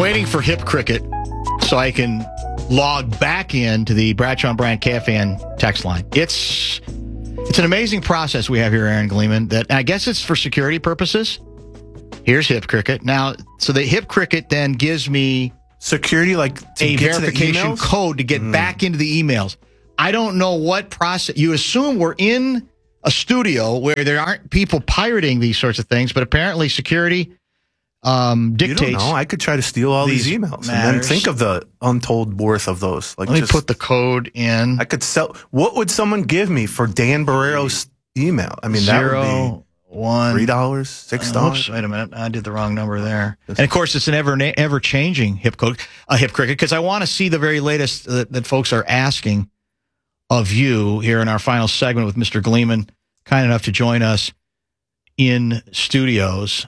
waiting for Hip Cricket so I can log back into the Bradshaw and Bryant KFAN text line. It's an amazing process we have here, Aaron Gleeman, that I guess it's for security purposes. Here's Hip Cricket. Now, so the Hip Cricket then gives me security, like a verification code to get back into the emails. I don't know what process. You assume we're in a studio where there aren't people pirating these sorts of things, but apparently security dictates. You don't know. I could try to steal all these emails and then think of the untold worth of those. Like, let me put the code in. I could sell. What would someone give me for Dan Barrero's email? I mean, that would be $3, $6. Oops, wait a minute. I did the wrong number there. And of course, it's an ever changing Hip Cricket, because I want to see the very latest that folks are asking of you here in our final segment with Mr. Gleeman, kind enough to join us in studios.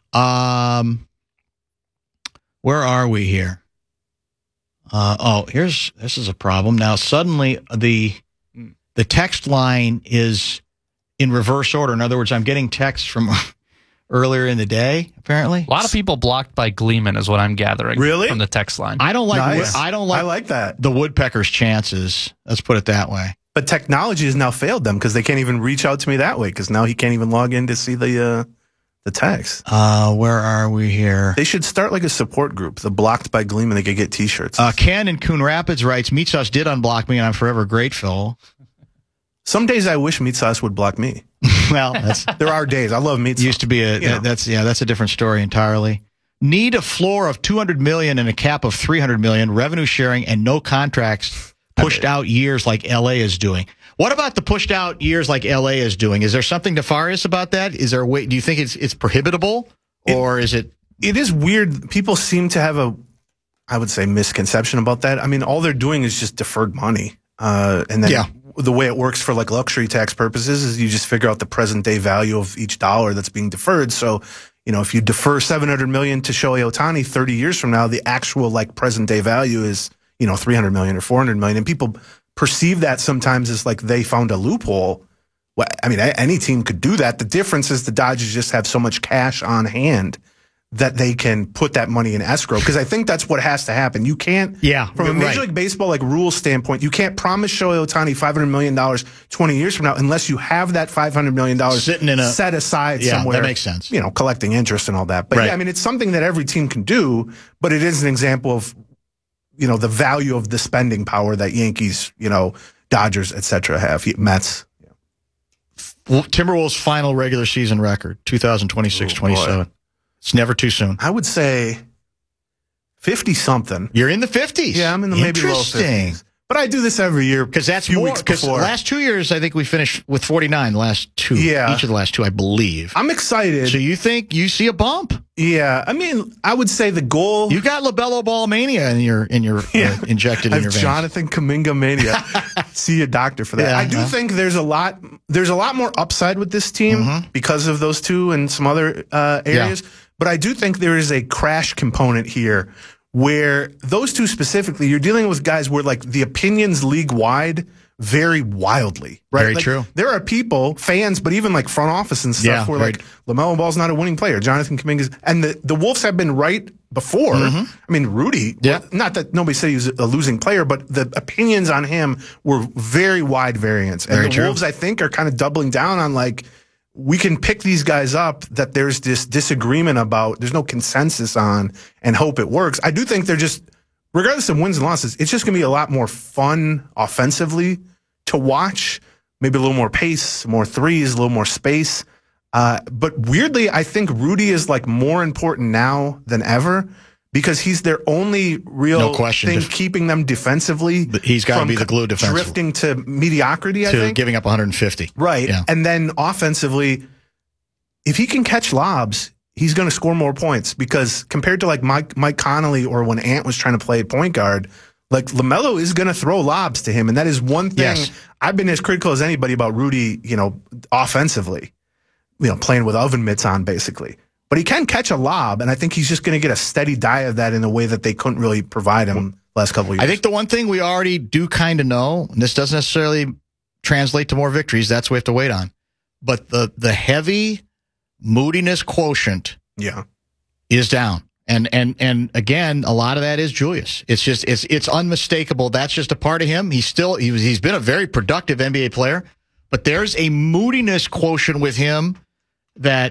Where are we here? This is a problem. Now, suddenly the text line is in reverse order. In other words, I'm getting texts from earlier in the day, apparently. A lot of people blocked by Gleeman is what I'm gathering. Really? From the text line. I don't like I like that. The woodpecker's chances. Let's put it that way. But technology has now failed them because they can't even reach out to me that way because now he can't even log in to see the text. Where are we here? They should start like a support group, the Blocked by Gleeman. They could get T-shirts. Ken in Coon Rapids writes, Meat Sauce did unblock me, and I'm forever grateful. Some days I wish Meat Sauce would block me. Well, there are days. I love Meat Sauce. Used to be that's a different story entirely. Need a floor of $200 million and a cap of $300 million, revenue sharing, and no contracts pushed out years like LA is doing. What about the pushed out years like LA is doing? Is there something nefarious about that? Is there a way? Do you think it's prohibitable, or is it? It is weird. People seem to have I would say, misconception about that. I mean, all they're doing is just deferred money, and then the way it works for like luxury tax purposes is you just figure out the present day value of each dollar that's being deferred. So, if you defer $700 million to Shohei Ohtani 30 years from now, the actual like present day value is $300 million or $400 million, and people perceive that sometimes as like they found a loophole. Well, I mean, any team could do that. The difference is the Dodgers just have so much cash on hand that they can put that money in escrow, because I think that's what has to happen. You can't, from a Major League Baseball like rules standpoint, you can't promise Shohei Ohtani $500 million 20 years from now unless you have that $500 million sitting in set aside somewhere. That makes sense. Collecting interest and all that. But I mean, it's something that every team can do, but it is an example of the value of the spending power that Yankees, Dodgers, etc. have. Mets. Timberwolves' final regular season record, 2026-27. It's never too soon. I would say 50-something. You're in the 50s. Yeah, I'm in the maybe low 50s. But I do this every year because that's more. Because the last 2 years, I think we finished with 49. The last two, each of the last two, I believe. I'm excited. So you think you see a bump? Yeah, I mean, I would say the goal. You got LaBello Ball mania in your injected in your veins. Jonathan Kuminga mania. See a doctor for that. I do think there's a lot more upside with this team because of those two and some other areas. Yeah. But I do think there is a crash component here, where those two specifically, you're dealing with guys where like the opinions league wide vary wildly, right? Very true. There are people, fans, but even like front office and stuff where like LaMelo Ball's not a winning player. Jonathan Kuminga's, and the Wolves have been right before. I mean, Rudy, not that nobody said he was a losing player, but the opinions on him were very wide variance. And the Wolves, I think, are kind of doubling down on like, we can pick these guys up that there's this disagreement about, there's no consensus on, and hope it works. I do think they're just, regardless of wins and losses, it's just going to be a lot more fun offensively to watch. Maybe a little more pace, more threes, a little more space. But weirdly, I think Rudy is like more important now than ever, because he's their only real thing keeping them defensively. But he's got to be the glue defensively. Drifting to mediocrity, I think. Giving up 150. Right. Yeah. And then offensively, if he can catch lobs, he's going to score more points, because compared to like Mike Connolly or when Ant was trying to play at point guard, like LaMelo is going to throw lobs to him. And that is one thing I've been as critical as anybody about Rudy, offensively, playing with oven mitts on basically. But he can catch a lob, and I think he's just going to get a steady diet of that in a way that they couldn't really provide him last couple of years. I think the one thing we already do kind of know, and this doesn't necessarily translate to more victories, that's what we have to wait on, but the heavy moodiness quotient is down. And again, a lot of that is Julius. It's just it's unmistakable. That's just a part of him. He's been a very productive NBA player, but there's a moodiness quotient with him that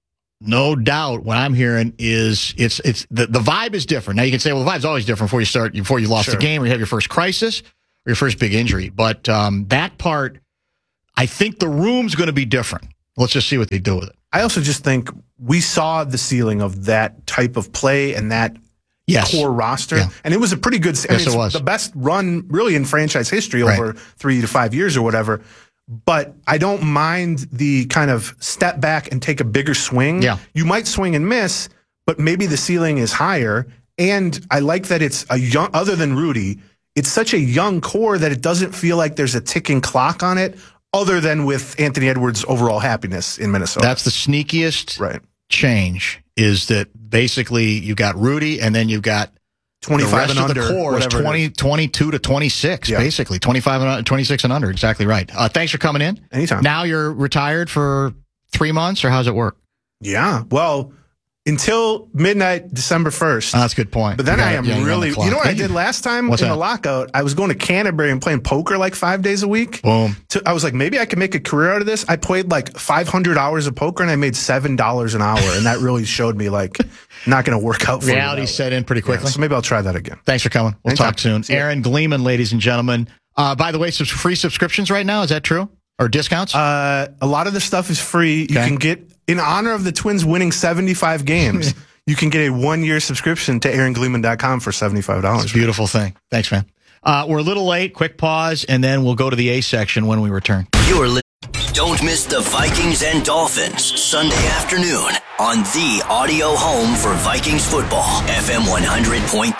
no doubt what I'm hearing is it's the vibe is different. Now you can say, well, the vibe's always different before you lost the game or you have your first crisis or your first big injury. But that part, I think the room's going to be different. Let's just see what they do with it. I also just think we saw the ceiling of that type of play and that core roster. Yeah. And it was a pretty good, it was the best run really in franchise history over 3 to 5 years or whatever. But I don't mind the kind of step back and take a bigger swing. Yeah. You might swing and miss, but maybe the ceiling is higher. And I like that it's other than Rudy, it's such a young core that it doesn't feel like there's a ticking clock on it, other than with Anthony Edwards' overall happiness in Minnesota. That's the sneakiest change, is that basically you got Rudy and then you've got 25 the rest and of under, the core is 22 to 26, basically. 25 and 26 and under, exactly right. Thanks for coming in. Anytime. Now you're retired for 3 months, or how's it work? Yeah, well, until midnight, December 1st. That's a good point. But then I am really, you know what I did last time the lockout? I was going to Canterbury and playing poker like 5 days a week. Boom. I was like, maybe I could make a career out of this. I played like 500 hours of poker and I made $7 an hour. And that really showed me like, not going to work out for me. Reality set in pretty quickly. Yeah, so maybe I'll try that again. Thanks for coming. We'll talk soon. Aaron Gleeman, ladies and gentlemen. By the way, some free subscriptions right now. Is that true? Or discounts? A lot of the stuff is free. You can get, in honor of the Twins winning 75 games, you can get a 1-year subscription to AaronGleeman.com for $75. It's a beautiful thing. Thanks, man. We're a little late. Quick pause, and then we'll go to the A section when we return. Don't miss the Vikings and Dolphins Sunday afternoon on the audio home for Vikings football. FM 100.3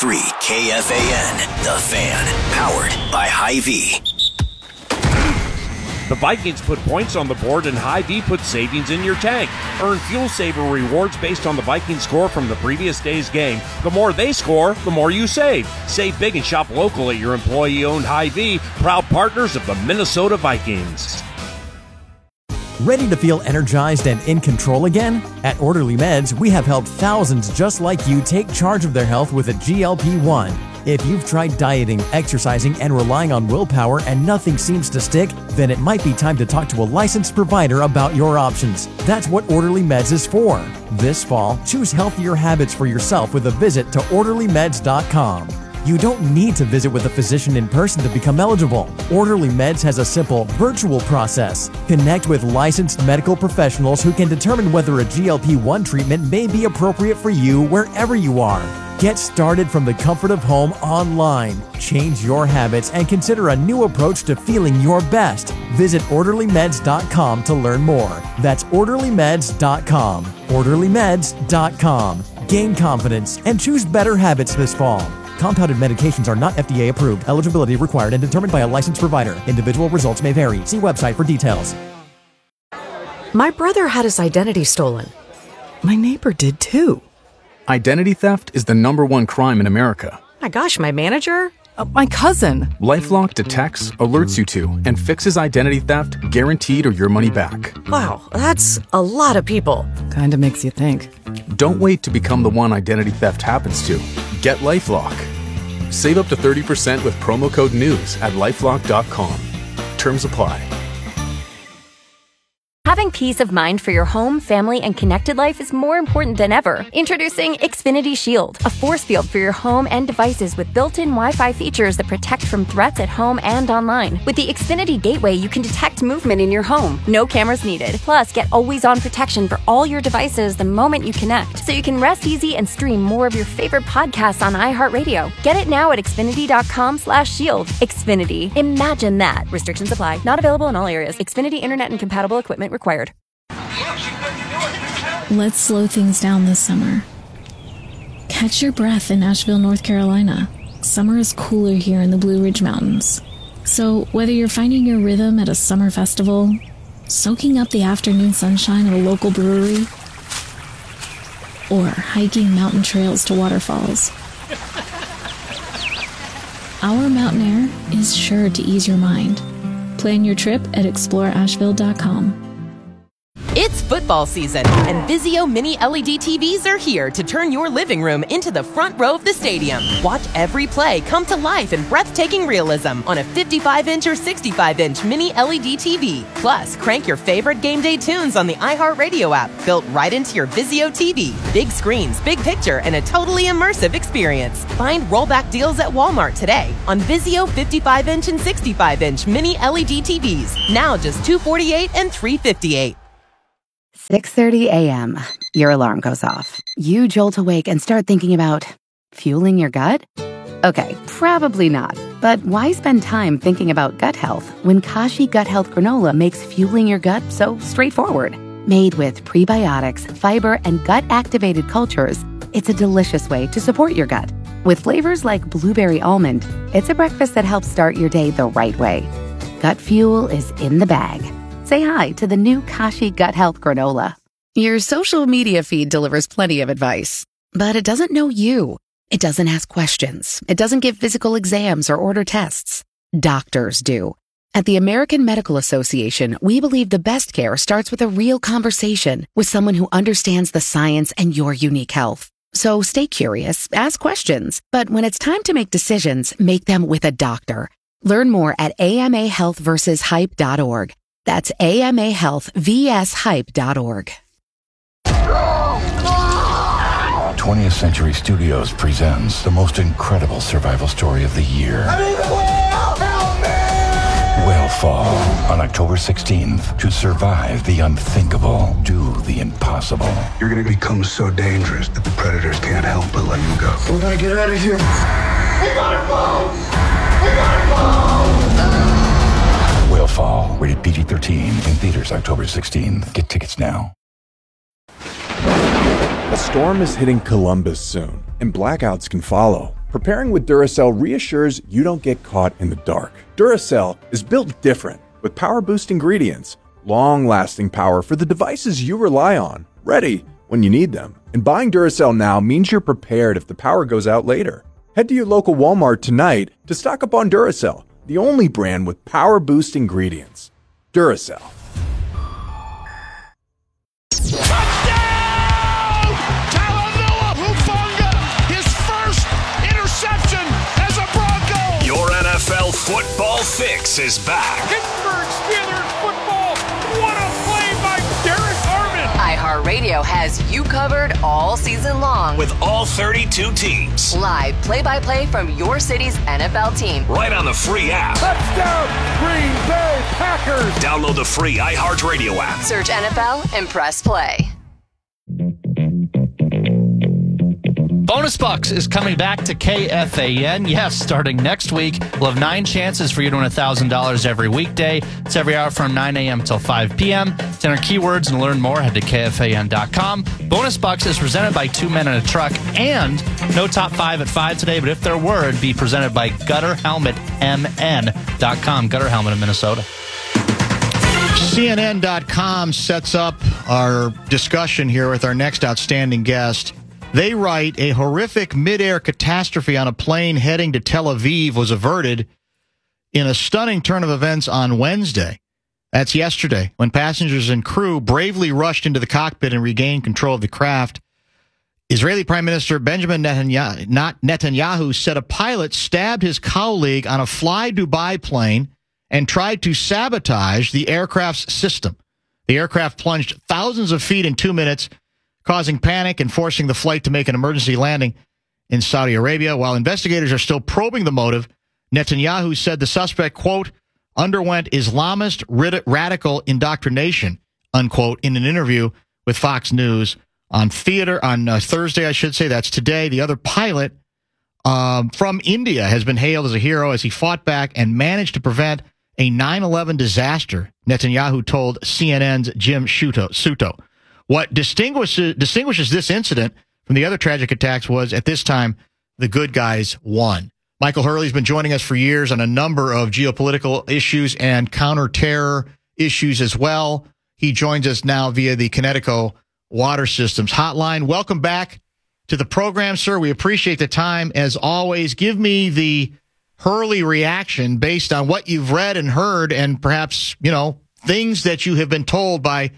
KFAN, The Fan, powered by Hy-Vee. The Vikings put points on the board and Hy-Vee puts savings in your tank. Earn Fuel Saver rewards based on the Vikings score from the previous day's game. The more they score, the more you save. Save big and shop local at your employee-owned Hy-Vee, proud partners of the Minnesota Vikings. Ready to feel energized and in control again? At Orderly Meds, we have helped thousands just like you take charge of their health with a GLP-1. If you've tried dieting, exercising, and relying on willpower and nothing seems to stick, then it might be time to talk to a licensed provider about your options. That's what Orderly Meds is for. This fall, choose healthier habits for yourself with a visit to OrderlyMeds.com. You don't need to visit with a physician in person to become eligible. Orderly Meds has a simple, virtual process. Connect with licensed medical professionals who can determine whether a GLP-1 treatment may be appropriate for you wherever you are. Get started from the comfort of home online. Change your habits and consider a new approach to feeling your best. Visit OrderlyMeds.com to learn more. That's OrderlyMeds.com. OrderlyMeds.com. Gain confidence and choose better habits this fall. Compounded medications are not FDA approved. Eligibility required and determined by a licensed provider. Individual results may vary. See website for details. My brother had his identity stolen. My neighbor did too. Identity theft is the #1 crime in America. My gosh, my manager? My cousin. LifeLock detects, alerts you to, and fixes identity theft guaranteed or your money back. Wow, that's a lot of people. Kinda makes you think. Don't wait to become the one identity theft happens to. Get LifeLock. Save up to 30% with promo code NEWS at LifeLock.com. Terms apply. Having peace of mind for your home, family, and connected life is more important than ever. Introducing Xfinity Shield, a force field for your home and devices with built-in Wi-Fi features that protect from threats at home and online. With the Xfinity Gateway, you can detect movement in your home. No cameras needed. Plus, get always-on protection for all your devices the moment you connect, so you can rest easy and stream more of your favorite podcasts on iHeartRadio. Get it now at Xfinity.com/shield. Xfinity. Imagine that. Restrictions apply. Not available in all areas. Xfinity Internet and compatible equipment required. Let's slow things down this summer. Catch your breath in Asheville, North Carolina. Summer is cooler here in the Blue Ridge Mountains. So whether you're finding your rhythm at a summer festival, soaking up the afternoon sunshine at a local brewery, or hiking mountain trails to waterfalls, our mountain air is sure to ease your mind. Plan your trip at exploreasheville.com. It's football season, and Vizio Mini LED TVs are here to turn your living room into the front row of the stadium. Watch every play come to life in breathtaking realism on a 55-inch or 65-inch Mini LED TV. Plus, crank your favorite game day tunes on the iHeartRadio app, built right into your Vizio TV. Big screens, big picture, and a totally immersive experience. Find rollback deals at Walmart today on Vizio 55-inch and 65-inch Mini LED TVs. Now just $248 and $358. 6:30 a.m. Your alarm goes off. You jolt awake and start thinking about fueling your gut? Okay, probably not. But why spend time thinking about gut health when Kashi Gut Health Granola makes fueling your gut so straightforward? Made with prebiotics, fiber, and gut-activated cultures, it's a delicious way to support your gut. With flavors like blueberry almond, it's a breakfast that helps start your day the right way. Gut fuel is in the bag. Say hi to the new Kashi Gut Health Granola. Your social media feed delivers plenty of advice, but it doesn't know you. It doesn't ask questions. It doesn't give physical exams or order tests. Doctors do. At the American Medical Association, we believe the best care starts with a real conversation with someone who understands the science and your unique health. So stay curious, ask questions, but when it's time to make decisions, make them with a doctor. Learn more at amahealthversushype.org. That's amahealthvshype.org. 20th Century Studios presents the most incredible survival story of the year. Whale on October 16th. To survive the unthinkable, do the impossible. You're going to become so dangerous that the predators can't help but let you go. We gotta get out of here. We gotta go! We gotta go! Whale Fall, rated PG-13, in theaters October 16th. Get tickets now. A storm is hitting Columbus soon, and blackouts can follow. Preparing with Duracell reassures you don't get caught in the dark. Duracell is built different, with power-boost ingredients, long-lasting power for the devices you rely on, ready when you need them. And buying Duracell now means you're prepared if the power goes out later. Head to your local Walmart tonight to stock up on Duracell, the only brand with power-boost ingredients. Duracell. NFL football fix is back. Pittsburgh Steelers football. What a play by Derek Harmon. iHeartRadio has you covered all season long. With all 32 teams. Live play-by-play from your city's NFL team. Right on the free app. Touchdown, Green Bay Packers. Download the free iHeartRadio app. Search NFL and press play. Bonus Bucks is coming back to KFAN. Yes, starting next week. We'll have 9 chances for you to win $1,000 every weekday. It's every hour from 9 a.m. till 5 p.m. To enter keywords and learn more, head to KFAN.com. Bonus Bucks is presented by Two Men in a Truck, and no top 5 at 5 today, but if there were, it'd be presented by GutterHelmetMN.com. Gutter Helmet in Minnesota. CNN.com sets up our discussion here with our next outstanding guest. They write, a horrific mid-air catastrophe on a plane heading to Tel Aviv was averted in a stunning turn of events on Wednesday. That's yesterday, when passengers and crew bravely rushed into the cockpit and regained control of the craft. Israeli Prime Minister Benjamin Netanyahu said a pilot stabbed his colleague on a Fly Dubai plane and tried to sabotage the aircraft's system. The aircraft plunged thousands of feet in 2 minutes, causing panic and forcing the flight to make an emergency landing in Saudi Arabia. While investigators are still probing the motive, Netanyahu said the suspect, quote, underwent Islamist radical indoctrination, unquote, in an interview with Fox News on Thursday, I should say. That's today. The other pilot from India has been hailed as a hero as he fought back and managed to prevent a 9/11 disaster, Netanyahu told CNN's Jim Suto. What distinguishes this incident from the other tragic attacks was, at this time, the good guys won. Michael Hurley's been joining us for years on a number of geopolitical issues and counter-terror issues as well. He joins us now via the Connecticut Water Systems Hotline. Welcome back to the program, sir. We appreciate the time, as always. Give me the Hurley reaction based on what you've read and heard and perhaps, things that you have been told by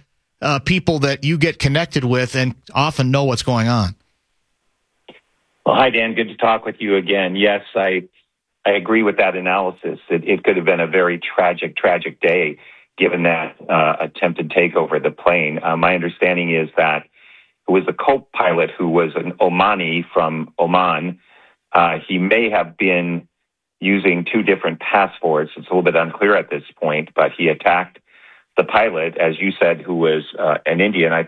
people that you get connected with and often know what's going on. Well, hi, Dan. Good to talk with you again. Yes, I agree with that analysis. It could have been a very tragic day, given that attempted takeover of the plane. My understanding is that it was a co-pilot who was an Omani from Oman. He may have been using two different passports. It's a little bit unclear at this point, but he attacked the pilot, as you said, who was an Indian. I